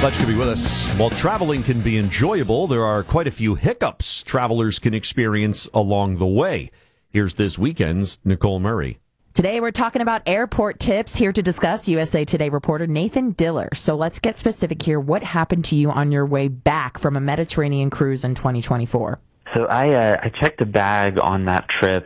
Glad you could be with us. While traveling can be enjoyable, there are quite a few hiccups travelers can experience along the way. Here's this weekend's Nicole Murray. Today we're talking about airport tips. Here to discuss, USA Today reporter Nathan Diller. So let's get specific here. What happened to you on your way back from a Mediterranean cruise in 2024? So I checked a bag on that trip